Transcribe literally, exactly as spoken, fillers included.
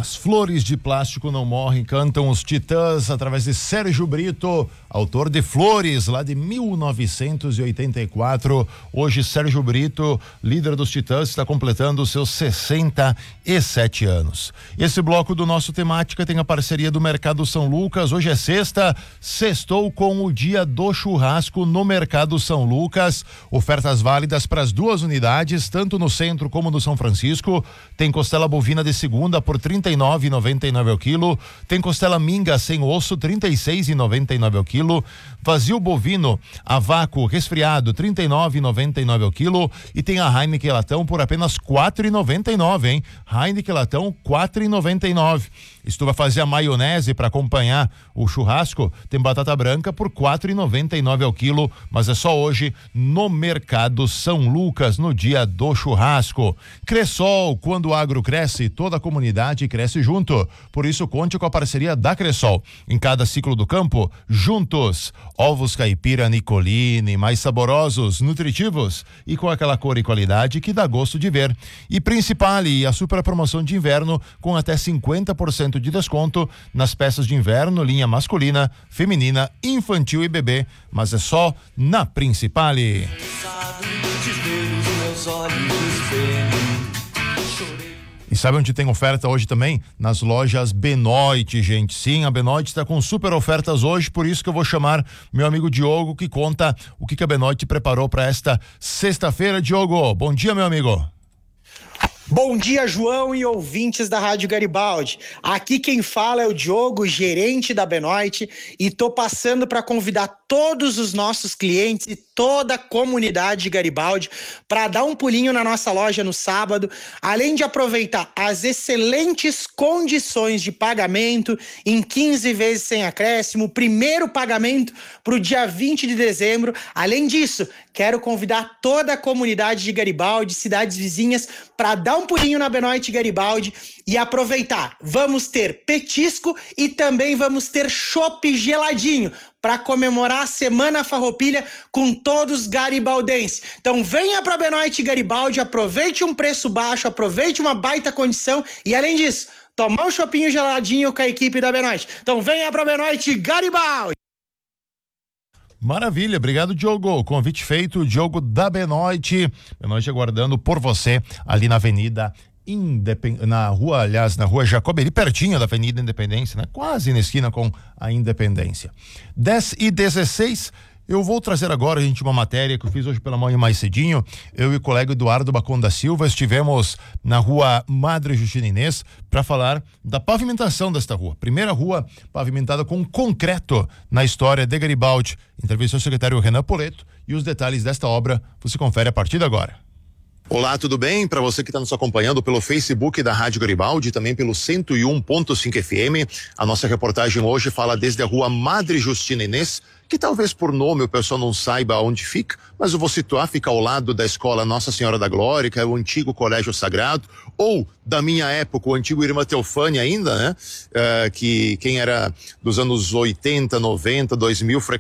As flores de plástico não morrem, cantam os Titãs através de Sérgio Brito, autor de Flores, lá de mil novecentos e oitenta e quatro. Hoje, Sérgio Brito, líder dos Titãs, está completando os seus sessenta e sete anos. Esse bloco do nosso Temática tem a parceria do Mercado São Lucas. Hoje é sexta, sextou com o dia do churrasco no Mercado São Lucas. Ofertas válidas para as duas unidades, tanto no centro como no São Francisco. Tem costela bovina de segunda por trinta e nove reais e noventa e nove centavos ao quilo. Tem costela minga sem osso, trinta e seis reais e noventa e nove centavos ao quilo. Vazio bovino a vácuo resfriado, trinta e nove reais e noventa e nove centavos ao quilo. E tem a Heineken Latão por apenas quatro reais e noventa e nove centavos, hein? Heineken Latão, quatro reais e noventa e nove centavos. Se tu vai fazer a maionese para acompanhar o churrasco, tem batata branca por quatro reais e noventa e nove centavos ao quilo, mas é só hoje no Mercado São Lucas, no dia do churrasco. Cressol, quando o agro cresce, toda a comunidade cresce junto. Por isso, conte com a parceria da Cressol. Em cada ciclo do campo, juntos. Ovos caipira Nicolini, mais saborosos, nutritivos e com aquela cor e qualidade que dá gosto de ver. E Principale, a super promoção de inverno com até cinquenta por cento de desconto nas peças de inverno, linha masculina, feminina, infantil e bebê, mas é só na Principale. E sabe onde tem oferta hoje também? Nas lojas Benoit, gente. Sim, a Benoit está com super ofertas hoje, por isso que eu vou chamar meu amigo Diogo, que conta o que, que a Benoit preparou para esta sexta-feira. Diogo, bom dia, meu amigo. Bom dia, João e ouvintes da Rádio Garibaldi. Aqui quem fala é o Diogo, gerente da Benoit, e tô passando para convidar todos os nossos clientes e toda a comunidade de Garibaldi para dar um pulinho na nossa loja no sábado, além de aproveitar as excelentes condições de pagamento em quinze vezes sem acréscimo, primeiro pagamento para o dia vinte de dezembro. Além disso, quero convidar toda a comunidade de Garibaldi, cidades vizinhas, para dar um pulinho na Benoit Garibaldi e aproveitar. Vamos ter petisco e também vamos ter chopp geladinho para comemorar a Semana Farroupilha com todos garibaldenses. Então venha para Benoit Garibaldi, aproveite um preço baixo, aproveite uma baita condição e, além disso, tomar um chopinho geladinho com a equipe da Benoit. Então venha para Benoit Garibaldi. Maravilha, obrigado, Diogo. Convite feito, Diogo da Benoit. Benoit aguardando por você ali na Avenida Independ... na rua, aliás, na rua Jacob, ali pertinho da Avenida Independência, né? Quase na esquina com a Independência. dez e dezesseis. Eu vou trazer agora, gente, uma matéria que eu fiz hoje pela manhã mais cedinho. Eu e o colega Eduardo Bacon da Silva estivemos na rua Madre Justina Inês para falar da pavimentação desta rua. Primeira rua pavimentada com concreto na história de Garibaldi. Entrevistou o secretário Renan Poleto e os detalhes desta obra você confere a partir de agora. Olá, tudo bem? Para você que está nos acompanhando pelo Facebook da Rádio Garibaldi, também pelo cento e um ponto cinco F M, a nossa reportagem hoje fala desde a rua Madre Justina Inês, que talvez por nome o pessoal não saiba onde fica, mas eu vou situar, fica ao lado da escola Nossa Senhora da Glória, que é o antigo Colégio Sagrado, ou da minha época, o antigo Irmã Teofânia ainda, né? Uh, que quem era dos anos oitenta, noventa, dois mil